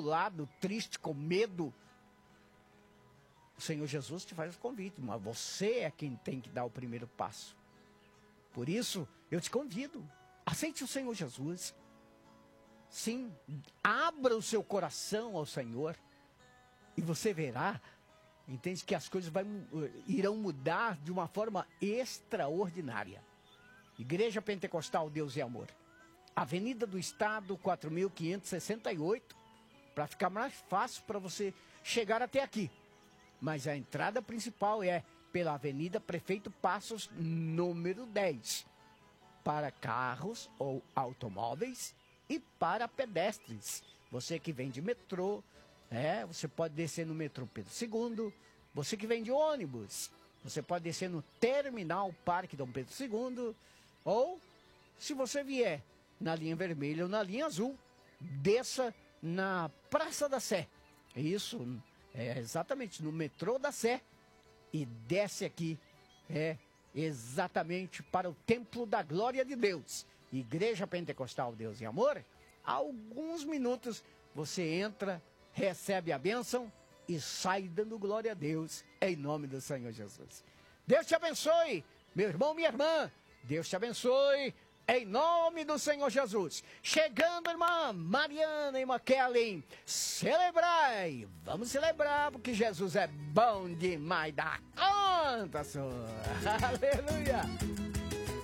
atribulado, triste, com medo, o Senhor Jesus te faz o convite, mas você é quem tem que dar o primeiro passo. Por isso, eu te convido, aceite o Senhor Jesus. Sim, abra o seu coração ao Senhor e você verá, entende, que as coisas irão mudar de uma forma extraordinária. Igreja Pentecostal Deus e Amor, Avenida do Estado, 4.568, para ficar mais fácil para você chegar até aqui. Mas a entrada principal é pela Avenida Prefeito Passos, número 10, para carros ou automóveis e para pedestres. Você que vem de metrô, você pode descer no metrô Pedro II. Você que vem de ônibus, você pode descer no terminal Parque Dom Pedro II. Ou, se você vier na linha vermelha ou na linha azul, desça na Praça da Sé. Isso, exatamente no metrô da Sé. E desce aqui, exatamente para o Templo da Glória de Deus. Igreja Pentecostal Deus e Amor. Há alguns minutos você entra, recebe a bênção e sai dando glória a Deus, em nome do Senhor Jesus. Deus te abençoe, meu irmão, minha irmã. Deus te abençoe, em nome do Senhor Jesus. Chegando, irmã Mariana e irmã Kellen, celebrai. Vamos celebrar, porque Jesus é bom demais da conta sua. Aleluia.